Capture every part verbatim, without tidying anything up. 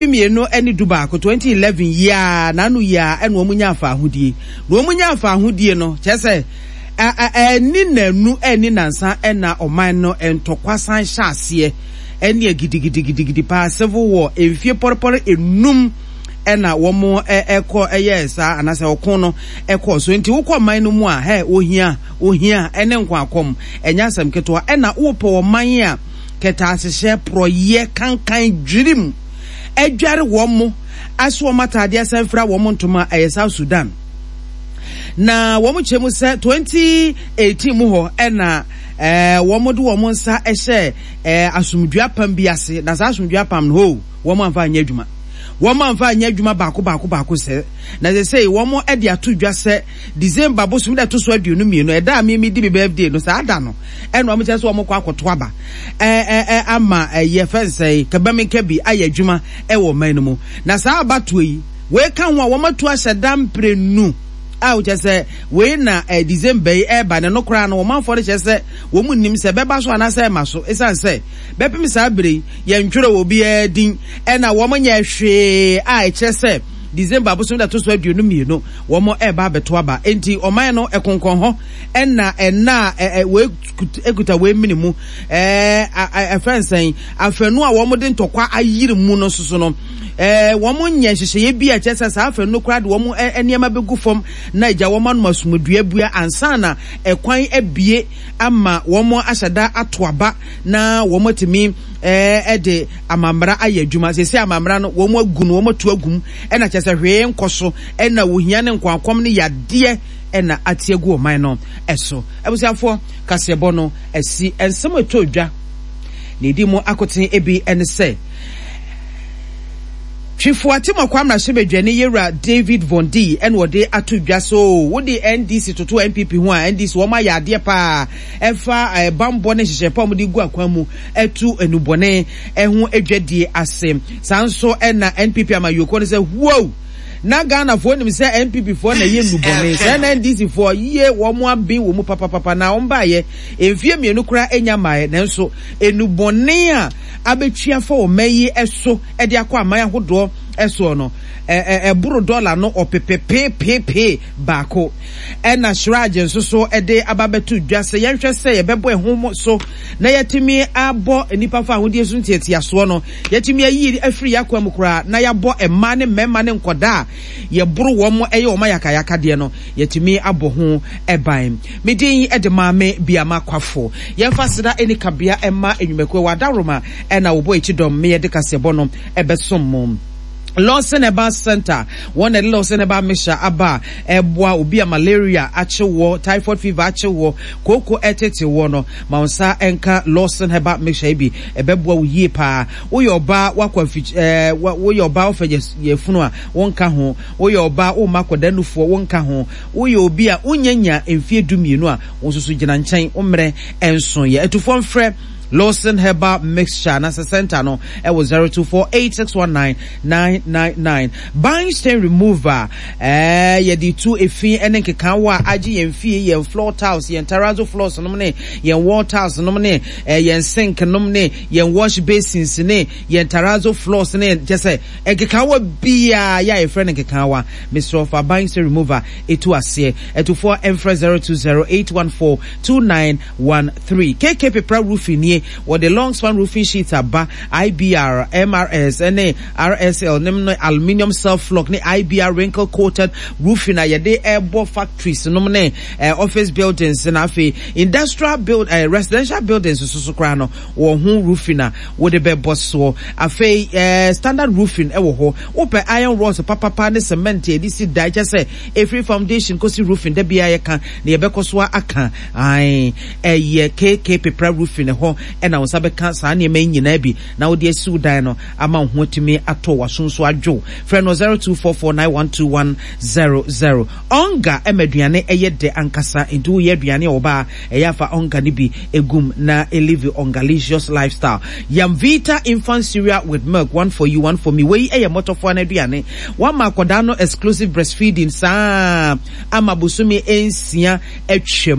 mienu eni duba ko twenty eleven ya nanu ya eno omunya afa ahodie no omunya afa ahodie no kyese eni nanu eni nansa ena oman no entokwasan hyase eni agidigidigidi pa civil war emfie porpor enum ena womo eko eyesa anase okon no eko so nti wokọ man no mu a he ohia ohia ene nkwa akom enya asem keto ena wopo oman a keta asehye proye kankan dwirim edware womo aso matade asanfra womo ntoma eyesa Sudan na womo chemu se twenty eighteen mu ho ena eh womo de womo nsa ehye eh asumdua pam biase na sa asumdua pam no ho womo amfa anya adwuma womo amfa anya adwuma baako baako baako se na they say womo e de atodwa se December bosum da to so aduonu mienu e da me me di birthday no sa ada no e no womo che so womo kwa akoto aba eh eh ama ye fensei kabamenka bi aya adwuma e wo man no mu na sa abato yi we kan ho womo to ahyedam prenu a wo chese we na eh, December e ba ne no kra no wo manfo de chese wo mu nim se beba so anase ma so esan se bepim sa bere ye ntwere wo bi adin e na wo nya hwe a e chese December bosom da to so aduonu mienu wo mo e ba beto aba enti oman no ekonkon ho e na e na we ekuta we minimu eh afensen afanu a wo mo de ntokwa ayire mu no soso no eh womo nya hyehyeye bi a kyesa sa afa no kra de womo eniema begu fom na agya womo no masumdua bua ansana ekwan abie ama womo ahyada atoaba na womo timi eh ede amamra ayadwuma sese amamra no womo agu no womo to agum e na kyesa hwee nkoso e na wohia ne nkwankom ne yade e na atiegu oman no eso ebusiafo kasebo no esi ensem etodwa ne di mo akoten ebi ene se Chifuati Makwamra Shebedwani Yera David Vondi and wode atudwa so wode N D C to two N P P ho a N D C wo ma ya de pa efa bambo ne hyehyɛ pa mu de gu akwan mu etu enubone ehu edwadie asem sanso na N P P amayoko ne se wow na Ghana fo nim se N P P fo na ye nubone se na N D C fo ye wo mo abi wo mu papa papa na omba ye emfie mienu kura enya mae nanso enubone a abetwia fo o mayi eso e de akwa aman ahodo eso no e e buru dollar no opepepepepe baako e na shraje nso so e de ababetu dwase yenhwe se ye bebo ehom so na yetimi abo enipa fa ahodi esu ntiatia so no yetimi ayi afiri yakwa mukura na yabo ema ne mema ne nkoda ye buru wo mo eye o mayaka yaka de no yetimi abo ho eban medin e de maame biama kwafo yemfa seda eni kabea ema enwumekwe wadaroma e na wo bo echidom me ye de kasebo no ebesom mom Lawson Eba Center, one at Lawson Eba Misha Aba, Ebwa, Ubia malaria, Achewo, typhoid fever, Achewo, Koko etete wono, Maunsa Enka, Lawson Eba Misha Ebi, Ebebwa Uyepa, Uyoba, Wakwa, eh, Uyoba, Ye Funua, Wonka Hon, Uyoba, O Mako Denu for Wonka Hon, Uyobia, Unyanya, and Fear Duminua, Usu Janchain, Umre, and Sonya, to form Fred. Lawson Heba Mixture Nasa Center no it was zero two four eight six one nine nine nine nine. Buying stain remover eh ye di two efi enen kekanwa agi ye mfie ye floor tiles ye terrazzo floors no ne ye wall tiles no ne eh ye sink no ne ye wash basins ne ye terrazzo floors ne just say e kekanwa bia ya e friend kekanwa Mister of buying stain remover etu ase etu four emfra zero two zero eight one four two nine one three. K K Pepra roofing what the long span roofing sheets are ba I B R, M R S, N A, R S L, aluminium self flock, ne I B R wrinkle coated roofing a yade airborne factories, no ne office buildings and afi industrial build uh, residential buildings so so krano or home roofing a would be boss so afi uh, standard roofing e wo ho open iron rods papa pa ne cement e this die just say every foundation kosi roofing de bia ye kan ne be koso aka ai e ye K K Pepra roofing e ho and I was a cancer near main nabi now dear Sudano amount what to me at all was soon so a Joe friend was zero two four four nine one two one zero zero onga emediane a yet de ankasa into yediane oba a yafa onga nibi a gum na a live ongalicious lifestyle Yamvita infant cereal with milk one for you one for me way a motor for an ediane one makodano exclusive breastfeeding sa amabusumi ensia etchem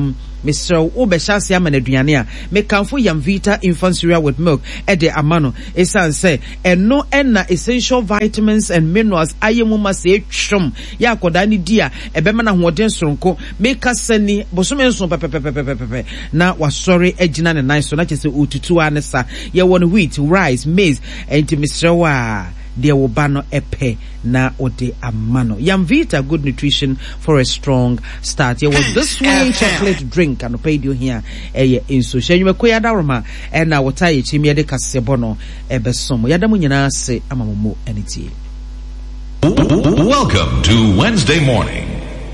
Mister Obeshasi amana aduane a mekanfo Yamvita infant cereal with milk e de amano esan say eno enna essential vitamins and minerals ayemu ma se twom ya akoda ni dia ebema na hoden soronko meka sani bosome nso pepepepepepe na wasori agina ne nice so na chese otutu anesa ye won wheat rice maize enti Mister Wa deɛ wo ba no epe na ode amano. Yamvita, good nutrition for a strong start. Here was this sweet chocolate drink and paid you here eh in so she you koya daroma and na wota ye chimi de kasebo no ebesom yadamu nyina se amamomo aniti. Welcome to Wednesday morning.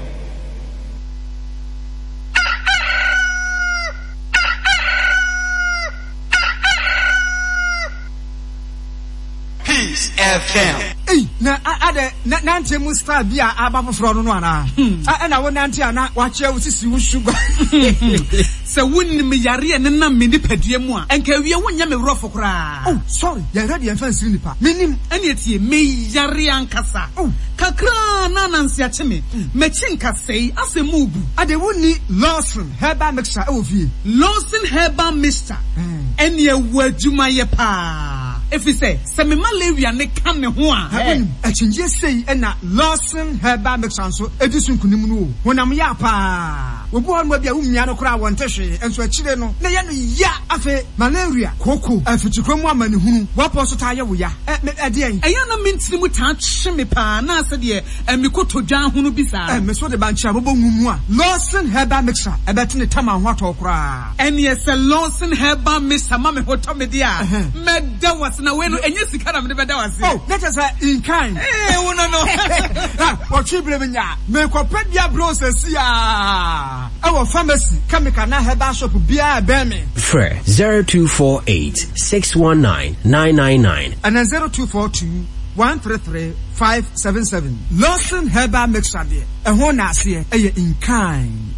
F M. Hey, na ade na nante mu star bia aba foforo no no ana. Ah na wo nante ana wa che wo sisi wo sugar. Se wonnim yare ne na me nipadua mu a enka wie wonya me wrofo kra. Oh, sorry. Ya ready en fancy nipa. Menim ene tie me yare ankasa. Oh, kakra na nansi ache me. Me chinka sei asemu bu. ade woni Lawson herbal mixture e wo fie. Lawson herbal mixture. Ene e wadwuma ye pa. If you say, Semi malaria ne kam ne ho a. A chinje sei na Lawson herbal mixture so edisun kunim no. Honam ya pa. Obu on ma bia umia no kra won tehwe enso akire no. Na ye no ya afe malaria koko afitikrom amane hunu. Wapo so ta ye wo ya. E e de en. Eya na mentiri mu ta hye me pa na ase de e mi kotodwan hunu bi sa. E me so de ba ncha bobo ngumu a. Lawson herbal mixture e beti ne tama ho ato kra. En ye se Lawson herbal mixture ma me hoto me dia. Me da was na we no enye sika na me be da was. Oh, let us say in kind. Eh, wo no no. Ha, o chibre me nya. Me kopedia process ya. Our pharmacy, chemical na herbal shop bia be me. Fre zero two four eight six one nine nine nine nine and then zero two four two one three three five seven seven. Lawson herbal mixture there. E ho na ase e in kind.